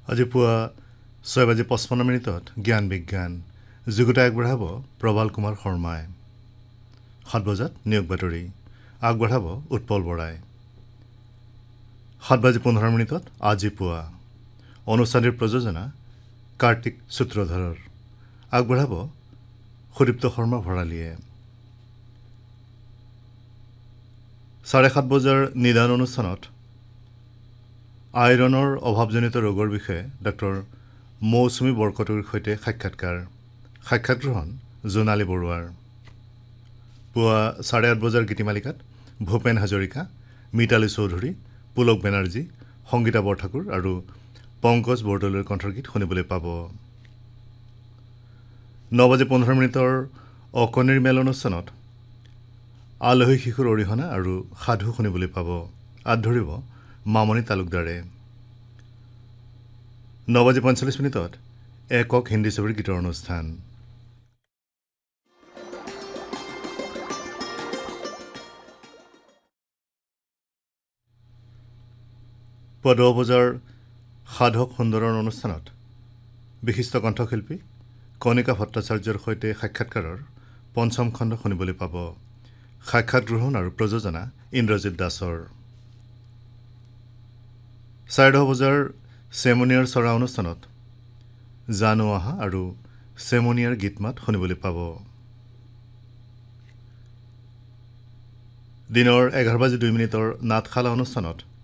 আজি পুৱা 6:55 জ্ঞান বিজ্ঞান যুগুতাই আগবঢ়াব প্ৰবাল কুমাৰ শৰ্মাই। 7 বজাত নিয়োগ বাতৰি আগবঢ়াব উৎপল বৰাই। 7:15 আজি পুৱা অনুষ্ঠানটিৰ প্ৰযোজনা কাৰ্তিক সূত্ৰধৰৰ আগবঢ়াব সুদীপ্ত শৰ্মা ভৰালীয়ে। 7:30 বজাৰ নিদান অনুষ্ঠানত আইৰণৰ অভাৱজনিত ৰোগৰ বিষয়ে ডক্টৰ মৌচুমী বৰকটুৰ সৈতে সাক্ষাৎ গ্ৰহণ জোনালী বৰুৱাৰ। পুৱা 8:30 বজাৰ গীতিমালিকাত ভূপেন হাজৰিকা, মিতালী চৌধুৰী, পুলক বেনাৰ্জী, সংগীতা বৰঠাকুৰ আৰু পংকজ বৰদলৈৰ কণ্ঠগীত শুনিবলৈ পাব। 9:15 অকণিৰ মেল অনুষ্ঠানত আলহী শিশুৰ অৰিহণা আৰু সাধু শুনিবলৈ পাব। ধৰিব মামণি তালুকদাৰে। 9:45 একক হিন্দী ছবিৰ গীতৰ অনুষ্ঠান। পুৱা 10 বজাৰ সাধক সুন্দৰৰ অনুষ্ঠানত বিশিষ্ট কণ্ঠশিল্পী কণিকা ভট্টাচাৰ্যৰ সৈতে সাক্ষাৎকাৰৰ 5ম খণ্ড শুনিবলৈ পাব। সাক্ষাৎ গ্ৰহণ আৰু প্ৰযোজনা ইন্দ্ৰজিৎ দাসৰ। 10:30 বজাৰ চেমনিয়াৰ চৰা অনুষ্ঠানত জানো আহা আৰু চেমনিয়াৰ গীতমাত শুনিবলৈ পাব। দিনৰ 11:02 নাটশালা অনুষ্ঠানত